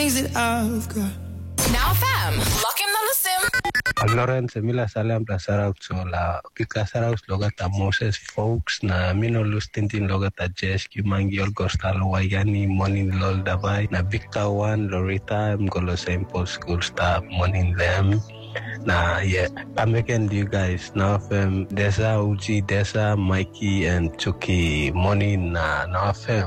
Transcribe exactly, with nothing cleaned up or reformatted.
things that I've got. Now fam, lock in the sim. Lawrence Mila Salam Plasara Sola Picasara Logata Moses folks na Mino Lustintin Logata Jesh Kimangi Olgostalo Wayani Morning Lol Davai na Victor One Lorita Mgolo Saint Paul School staff morning them. Nah, yeah, I'm making you guys now from Desa Uji, Desa, Mikey, and Chucky morning. Nah, now fam.